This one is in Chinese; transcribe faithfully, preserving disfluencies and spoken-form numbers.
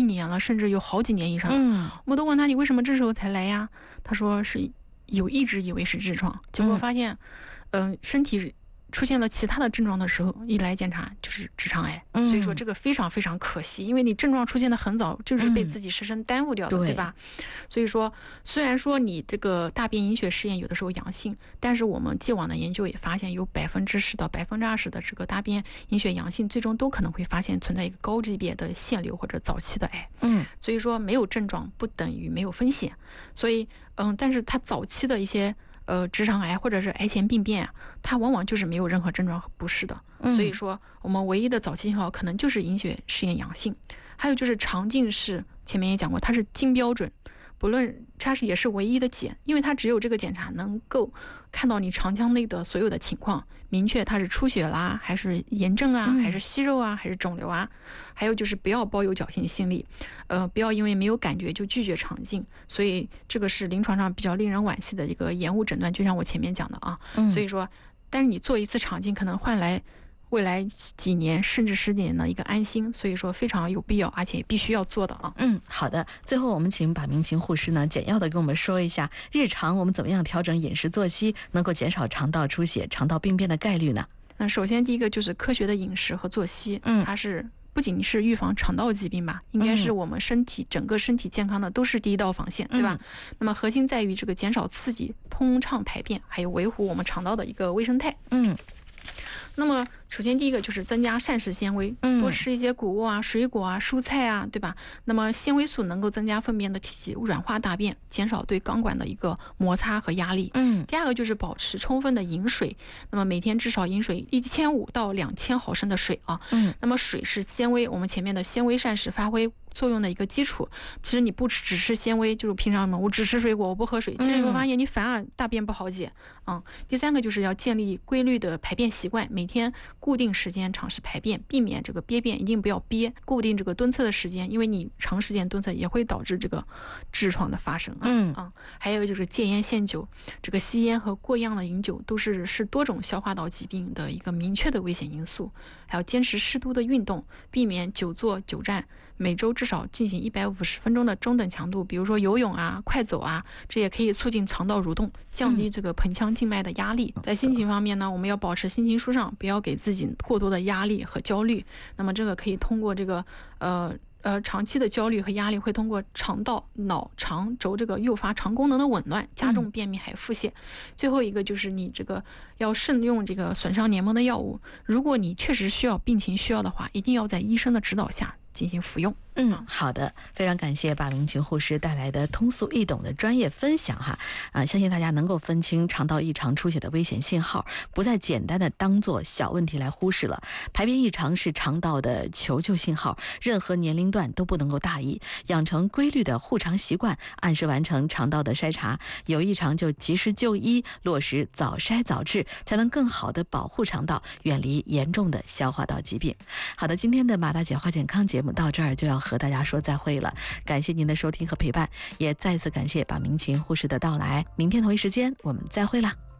一年了，甚至有好几年以上。 嗯， 我们都问他你为什么这时候才来呀？他说是有一直以为是痔疮，结果发现，嗯、呃，身体出现了其他的症状的时候，一来检查就是直肠癌。 嗯、 所以说这个非常非常可惜，因为你症状出现的很早，就是被自己深深耽误掉的， 嗯、 对吧？所以说，虽然说你这个大便隐血试验有的时候阳性，但是我们既往的研究也发现，有百分之十到百分之二十的这个大便隐血阳性，最终都可能会发现存在一个高级别的腺瘤或者早期的癌。 嗯， 所以说没有症状不等于没有风险。所以，嗯，但是它早期的一些。呃，直肠癌或者是癌前病变啊，它往往就是没有任何症状和不适的。 嗯、 所以说，我们唯一的早期信号可能就是隐血试验阳性，还有就是肠镜是前面也讲过，它是金标准，不论它是也是唯一的检，因为它只有这个检查能够看到你肠腔内的所有的情况，明确它是出血啦，还是炎症啊，还是息肉啊，还是肿瘤啊。还有就是不要抱有侥幸心理，呃，不要因为没有感觉就拒绝肠镜，所以这个是临床上比较令人惋惜的一个延误诊断，就像我前面讲的啊。 嗯、 所以说，但是你做一次肠镜可能换来未来几年甚至十几年的一个安心，所以说非常有必要，而且必须要做的啊。 嗯，好的。最后我们请把明琴护士呢简要的跟我们说一下，日常我们怎么样调整饮食作息，能够减少肠道出血、肠道病变的概率呢？ 那首先第一个就是科学的饮食和作息， 嗯， 它是不仅是预防肠道疾病吧，应该是我们身体、嗯、整个身体健康的都是第一道防线，对吧？嗯、那么核心在于这个减少刺激、通畅排便，还有维护我们肠道的一个微生态。 嗯。 那么首先第一个就是增加膳食纤维，多吃一些谷物啊、水果啊、蔬菜啊，对吧？那么纤维素能够增加粪便的体积，软化大便，减少对肛管的一个摩擦和压力。 嗯， 第二个就是保持充分的饮水，那么每天至少饮水一千五到两千毫升的水啊。 嗯， 那么水是纤维，我们前面的纤维膳食发挥作用的一个基础。其实你不吃只吃纤维，就是平常嘛，我只吃水果，我不喝水，其实你会发现你反而大便不好解啊、嗯。第三个就是要建立规律的排便习惯，每天固定时间尝试排便，避免这个憋便，一定不要憋。固定这个蹲厕的时间，因为你长时间蹲厕也会导致这个痔疮的发生啊。 嗯啊，还有就是戒烟限酒，这个吸烟和过量的饮酒都是是多种消化道疾病的一个明确的危险因素。还要坚持适度的运动，避免久坐久站，每周至少进行一百五十分钟的中等强度，比如说游泳啊、快走啊，这也可以促进肠道蠕动，降低这个盆腔静脉的压力。在心情方面呢，我们要保持心情舒畅，不要给自己过多的压力和焦虑。那么这个可以通过这个呃呃长期的焦虑和压力，会通过肠道、脑、肠轴这个诱发肠功能的紊乱，加重便秘还有腹泻。最后一个就是你这个要慎用这个损伤黏膜的药物，如果你确实需要病情需要的话，一定要在医生的指导下进行服用。 嗯，好的，非常感谢把明琴护士带来的通俗易懂的专业分享哈啊，相信大家能够分清肠道异常出血的危险信号，不再简单的当做小问题来忽视了。排便异常是肠道的求救信号，任何年龄段都不能够大意，养成规律的护肠习惯，按时完成肠道的筛查，有异常就及时就医，落实早筛早治，才能更好的保护肠道，远离严重的消化道疾病。好的，今天的马大姐话健康节目到这儿就要和大家说再会了，感谢您的收听和陪伴，也再次感谢把明琴护士的到来。明天同一时间我们再会了。